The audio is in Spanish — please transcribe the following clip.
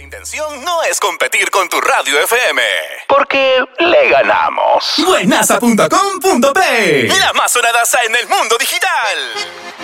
intención no es competir con tu radio FM, porque le ganamos. Buenaza.com.p, la más sonadaza en el mundo digital.